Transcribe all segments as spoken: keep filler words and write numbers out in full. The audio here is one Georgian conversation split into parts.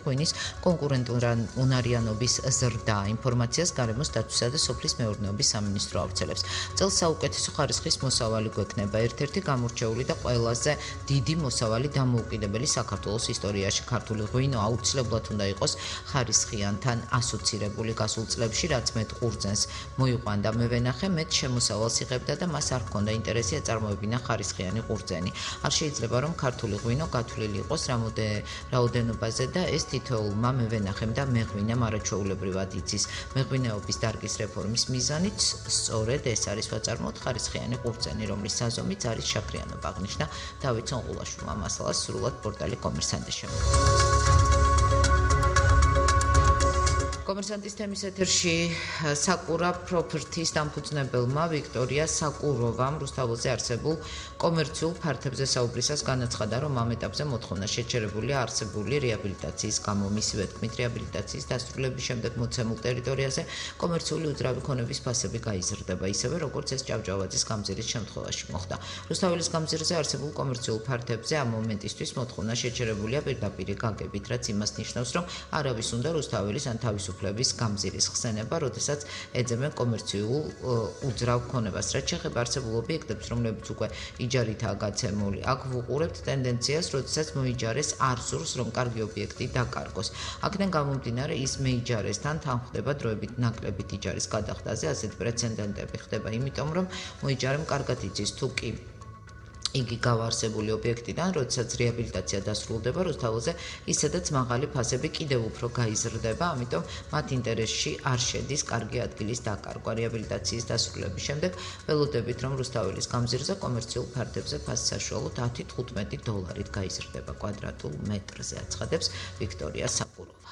ღვინის კონკურენტუნარიანობის ზრდა. ინფორმაციას გარემოს დაცვისა და სოფლის მეურნეობის სამინისტრო ავრცელებს. წელს საუკეთესო ხარისხის მოსავალი გვექნება. ერთ-ერთი გამორჩეული და ყველაზე დიდი მოსავალი დამოუკიდებელი საქართველოს ისტორიაში. ქართული ღვინო აუცილებლად უნდა იყოს ხარისხიანთან ასოცირებული. გასულ წლებში რაც მეტ ყურძენს მოიყვანდა მე ვენახე, მეტ შემოსავალს იღებდა და მას არ ჰქონდა ინტერესი აწარმოებინა ხარისხიანი ყურძენი. არ შეიძლება რომ ქართული ღვინო გათვლილი იყოს რაოდენობაზე და ეს თითოეულმა მე ვენახემ და მეღვინამ არაჩვეულებრივად იცის. მეღვინეობის დარგის რეფორმის მიზანით სწორედ ეს არის ვაწარმოოთ ხარისხიანი ყურძენი, რომლის საზომიც არის შაქრიანობა, აღნიშნა დავით სონღულაშვილმა. მასალას სრულად პორტალი კომერსანტი შემოგვიყვანს. კომერსანტის თემის ეთერში საკურა პროპერტის დამფუძნებელმა ვიქტორია საკუროვამ რუსთაველზე არსებულ კომერციულ ფართებზე საუბრისას განაცხადა, რომ ამ ეტაპზე მოთხოვნა შეჩერებულია არსებული რეაბილიტაციის გამო. მისივე თქმით, რეაბილიტაციის დასრულების შემდეგ მოცემულ ტერიტორიაზე კომერციული უძრავი ქონების ფასები გაიზრდება, ისევე როგორც ეს ჭავჭავაძის გამზირის შემთხვევაში მოხდა. რუსთაველის გამზირზე არსებულ კომერციულ ფართებზე ამ მომენტისთვის მოთხოვნა შეჩერებულია პირდაპირი გაგებით, რაც იმას ნიშნავს, რომ არავის უნდა რუსთაველის ან თავისუფლების გამზირის ხსენება, როდესაც ეძებენ კომერციულ უძრავ ქონებას. რაც შეეხება არსებულ ობიექტებს, რომლებიც უკვე იჯარითაა გაცემული, აქ ვუყურებთ ტენდენციას, როდესაც მოიჯარეს არ სურს, რომ კარგი ობიექტი დაკარგოს. აქედან გამომდინარე, ის მეიჯარესთან თან ხდება დროებით ნაკლებით იჯარის გადახდაზე, ასეთ პრეცედენტები ხდება, იმიტომ რომ მოიჯარემ კარგად იცის თუ კი იგი გავარსებული ობიექტიდან, როდესაც რეაბილიტაცია დასრულდება რუსთაველზე, ისედაც მაღალი ფასები კიდევ უფრო გაიზრდება, ამიტომ მათ ინტერესში არ შედის კარგი ადგილის დაკარგვა. რეაბილიტაციის დასრულების შემდეგ ველოდებით, რომ რუსთაველის გამზირზე კომერციულ ფართებზე ფასი საშუალოდ ათი თხუთმეტი დოლარით გაიზრდება კვადრატულ მეტრზე, აცხადებს ვიქტორია საკუროვა.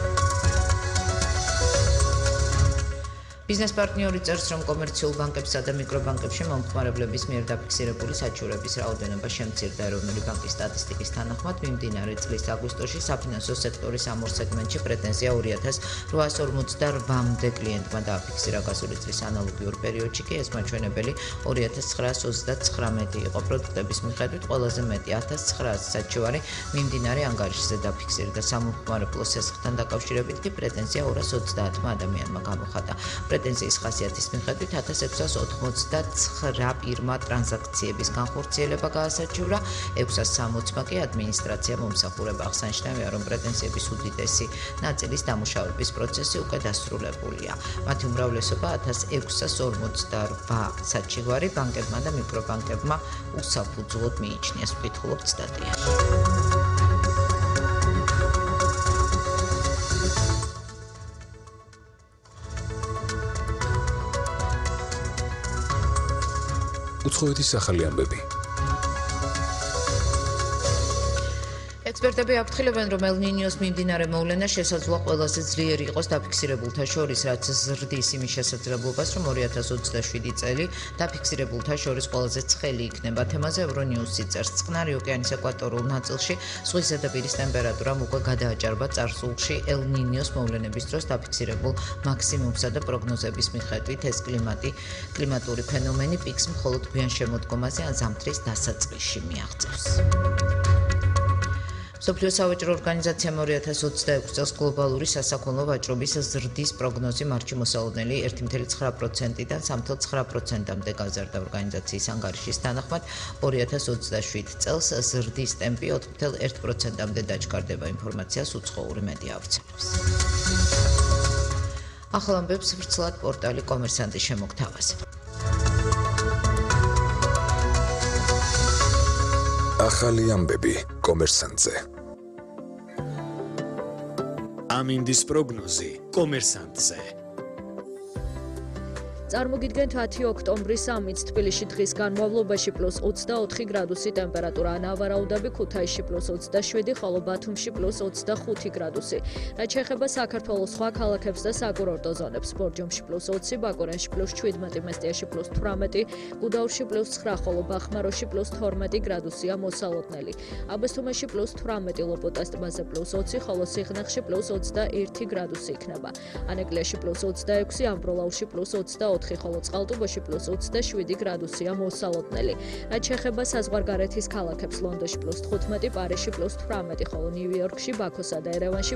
ბიზნეს პარტნიორი წერს, რომ კომერციულ ბანკებსა და მიკრობანკებში მომხმარებლების მიერ დაფიქსირებული საჩივრების რაოდენობა შემცირდა. ეროვნული ბანკის სტატისტიკის თანახმად, მიმდინარე წლის აგვისტოში საფინანსო სექტორის ამ ორ სეგმენტში პრეტენზია ორი ათას რვაას ორმოცდარბამდე კლიენტმა დააფიქსირა. გასული წლის ანალოგიურ პერიოდში კი ეს მაჩვენებელი ორი ათას ცხრაას ოცდაცხრამეტი იყო. პროდუქტების მიხედვით ყველაზე მეტი ათას ცხრაასი საჩივარი მიმდინარე ანგარიშზე დაფიქსირდა. სამომხმარებლო სესხთან დაკავშირებით კი პრეტენზია ორას ოცდაათმა ადამიანმა გამოხატა. პრეტენზიის ხასიათის მიხედვით ათას ექვსას ოთხმოცდაცხრა პირმა ტრანზაქციების განხორციელება გაასაჩივრა, ექვსას სამოცმა კი ადმინისტრაცია მომსახურება. აღსანიშნავია, რომ პრეტენზიების უდიდესი ნაწილის დამუშავების პროცესი უკვე დასრულებულია. მათი უმრავლესობა ათას ექვსას ორმოცდარვა საჩივარი ბანკებმა და მიკრობანკებმა უსაფუძვლოდ მიიჩნიეს, ვკითხულობთ სტატიაში. უცხოეთის ახალი ამბები. ექსპერტები აფრთხილებენ, რომ ელ-ნინიოს მიმდინარე მოვლენა შესაძლოა ყველაზე ძლიერი იყოს დაფიქსირებულთა შორის, რაც ზრდის იმის შესაძლებლობას, რომ ორი ათას ოცდაშვიდი წელი დაფიქსირებულთა შორის ყველაზე ცხელი იქნება. თემაზე ევრონიუსი წერს, წყნარი ოკეანის ეკვატორულ ნაწილში ზღვის ზედაპირის ტემპერატურამ უკვე გადააჭარბა წარსულში ელ-ნინიოს მოვლენების დროს დაფიქსირებულ მაქსიმუმსა და პროგნოზების მიხედვით ეს კლიმატი კლიმატური ფენომენი პიკს მხოლოდ გვიან შემოდგომაზე ან ზამთრის დასაწყისში მიაღწევს. მსოფლიო სავაჭრო ორგანიზაციამ ორი ათას ოცდაექვსი წელს გლობალური სასაქონლო ვაჭრობის ზრდის პროგნოზი მარტში მოსალოდნელი ერთი წელი ცხრა პროცენტიდან სამი წელი ცხრა პროცენტამდე გაზარდა. ორგანიზაციის ანგარიშის თანახმად ორი ათას ოცდაშვიდ წელს ზრდის ტემპი ოთხ წელი ერთი პროცენტამდე დაჩქარდება. ინფორმაციას უცხოური მედია ავრცელებს. ახალ ამბებს ვრცლად პორტალი კომერსანტი შემოგთავაზა. ახალი ამბები კომერსანტზე. ამინდის პროგნოზი კომერსანტზე. წარმოგიდგენთ ათი ოქტომბრის სამიც თბილისში დღის განმავლობაში პლუს ოცდაოთხი გრადუსი ტემპერატურა, ნავარაუდები ქუთაისში პლუს ოცდაშვიდი, ხოლო ბათუმში პლუს ოცდახუთი გრადუსი. რაც შეეხება საქართველოს სხვა ქალაქებს და საკურორტო ზონებს, ბორჯომში პლუს ოცი, ბაკურენში პლუს შვიდმეტი, მესტიაში პლუს თვრამეტი, გუდაურში პლუს ცხრა, ხოლო ბახმაროში პლუს თორმეტი გრადუსია მოსალოდნელი. აბესთუმანში პლუს თვრამეტი, ლოპოტას ტბაზე პლუს ოცი, ხოლო სიღნაღში პლუს ოცდაერთი გრადუსი იქნება. ანეკლიაში პლუს ოცდაექვსი, ამბროლაურში პლუს ოცდაოთხი, ხოლო წყალტუბოში პლუს ოცდაშვიდი გრადუსია მოსალოდნელი. რაც შეეხება საზღვარგარეთის ქალაქებს, ლონდონში პლუს თხუთმეტი, პარიზში პლუს თვრამეტი, ხოლო ნიუ-იორკში, ბაქოსა და ერევანში